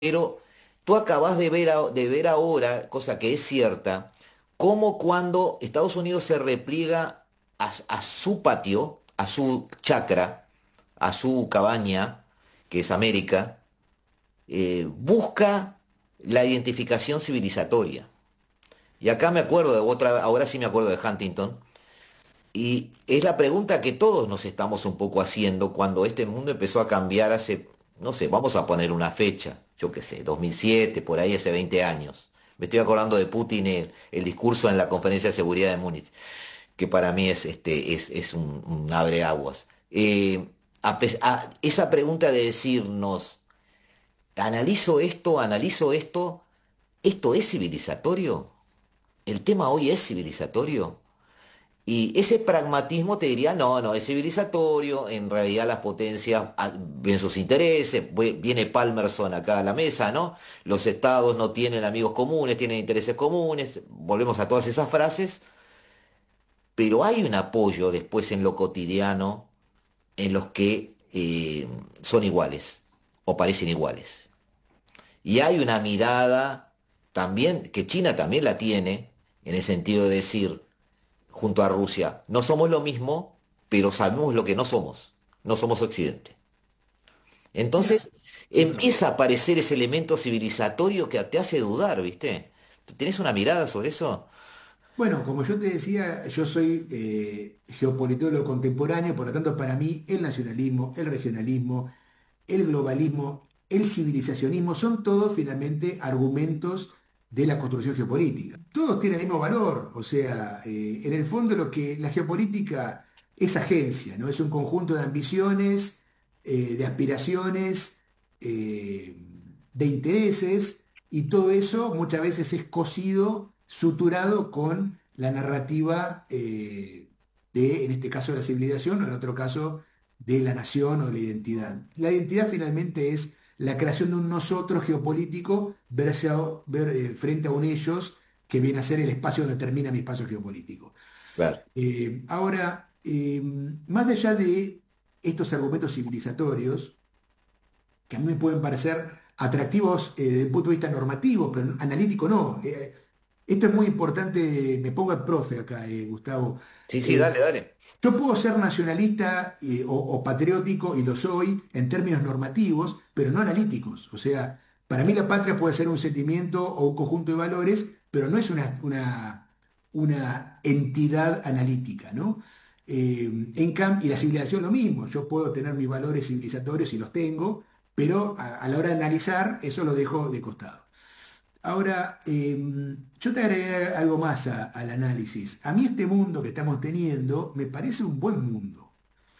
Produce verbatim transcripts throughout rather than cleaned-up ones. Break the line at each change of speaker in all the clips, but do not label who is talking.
Pero tú acabas de ver, a- de ver ahora, cosa que es cierta, cómo cuando Estados Unidos se repliega a, s- a su patio, a su chacra, a su cabaña, que es América, eh, busca la identificación civilizatoria. Y acá me acuerdo de otra, ahora sí me acuerdo de Huntington, y es la pregunta que todos nos estamos un poco haciendo cuando este mundo empezó a cambiar hace, no sé, vamos a poner una fecha, yo qué sé, dos mil siete, por ahí hace veinte años. Me estoy acordando de Putin, el, el discurso en la Conferencia de Seguridad de Múnich, que para mí es, este, es, es un, un abreaguas. Eh, a pes- a- esa pregunta de decirnos, analizo esto, analizo esto, ¿esto es civilizatorio? ¿El tema hoy es civilizatorio? Y ese pragmatismo te diría, no, no, es civilizatorio, en realidad las potencias ah, ven sus intereses, vu- viene Palmerson acá a la mesa, ¿no? Los estados no tienen amigos comunes, tienen intereses comunes, volvemos a todas esas frases, pero hay un apoyo después en lo cotidiano en los que eh, son iguales o parecen iguales. Y hay una mirada también, que China también la tiene, en el sentido de decir, junto a Rusia. No somos lo mismo, pero sabemos lo que no somos. No somos Occidente.
Mira,
Entonces
sí.
empieza a aparecer ese elemento civilizatorio que te hace dudar, ¿viste? ¿Tienes una mirada sobre eso?
Bueno, como yo te decía, yo soy eh, geopolitólogo contemporáneo, por lo tanto, para mí el nacionalismo, el regionalismo, el globalismo, el civilizacionismo son todos finalmente argumentos de la construcción geopolítica. Todos tienen el mismo valor, o sea, eh, en el fondo lo que la geopolítica es agencia, ¿no? Es un conjunto de ambiciones, eh, de aspiraciones, eh, de intereses, y todo eso muchas veces es cosido, suturado con la narrativa eh, de, en este caso, la civilización, o en otro caso, de la nación o de la identidad. La identidad finalmente es la creación de un nosotros geopolítico verse a- ver, eh, frente a un ellos que viene a ser el espacio donde termina mi espacio geopolítico.
Claro.
Eh, ahora, eh, más allá de estos argumentos civilizatorios, que a mí me pueden parecer atractivos eh, desde el punto de vista normativo, pero analítico no. Eh, esto es muy importante, me pongo el profe acá, eh, Gustavo.
Sí, sí,
Eh,
dale, dale.
yo puedo ser nacionalista eh, o, o patriótico, y lo soy, en términos normativos, pero no analíticos. O sea, para mí la patria puede ser un sentimiento o un conjunto de valores, pero no es una, una, una entidad analítica, ¿no? Eh, en cambio, y la civilización lo mismo. Yo puedo tener mis valores civilizatorios y los tengo, pero a, a la hora de analizar, eso lo dejo de costado. Ahora, eh, yo te agregué algo más a- al análisis. A mí este mundo que estamos teniendo me parece un buen mundo,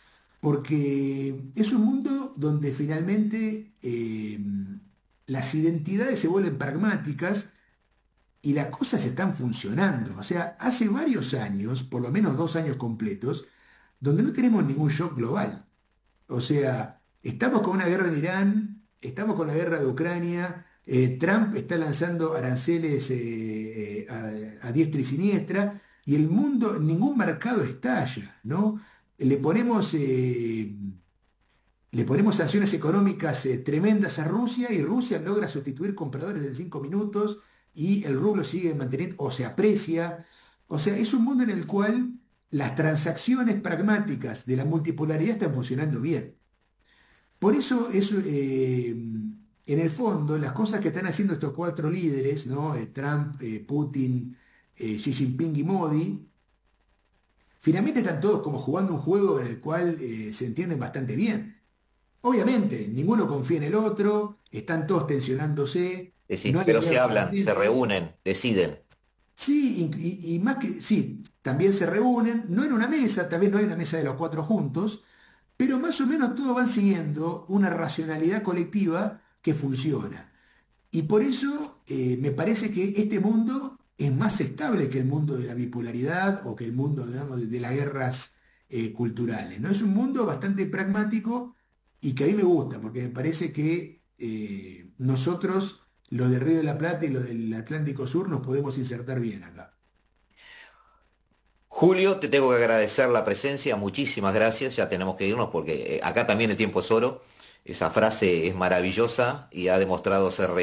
porque es un mundo donde finalmente eh, las identidades se vuelven pragmáticas y las cosas están funcionando. O sea, hace varios años, por lo menos dos años completos, donde no tenemos ningún shock global. O sea, estamos con una guerra en Irán, estamos con la guerra de Ucrania, eh, Trump está lanzando aranceles eh, eh, a, a diestra y siniestra, y el mundo, ningún mercado estalla, ¿no? Le ponemos, eh, le ponemos sanciones económicas eh, tremendas a Rusia, y Rusia logra sustituir compradores en cinco minutos, y el rublo sigue manteniendo o se aprecia. O sea, es un mundo en el cual las transacciones pragmáticas de la multipolaridad están funcionando bien. Por eso es, eh, en el fondo, las cosas que están haciendo estos cuatro líderes, ¿no? Eh, Trump, eh, Putin, eh, Xi Jinping y Modi, finalmente están todos como jugando un juego en el cual eh, se entienden bastante bien. Obviamente, ninguno confía en el otro, están todos tensionándose,
Sí, sí,
no hay
pero se
alianzas
hablan, se
latentes.
reúnen, deciden.
Sí, y, y- y más que, sí, también se reúnen, no en una mesa, también no hay una mesa de los cuatro juntos, pero más o menos todos van siguiendo una racionalidad colectiva que funciona. Y por eso eh, me parece que este mundo es más estable que el mundo de la bipolaridad o que el mundo, digamos, de, de las guerras eh, culturales, ¿no? Es un mundo bastante pragmático y que a mí me gusta, porque me parece que eh, nosotros, los del Río de la Plata y los del Atlántico Sur, nos podemos insertar bien acá.
Julio, te tengo que agradecer la presencia, muchísimas gracias, ya tenemos que irnos porque eh, acá también el tiempo es oro. Esa frase es maravillosa y ha demostrado ser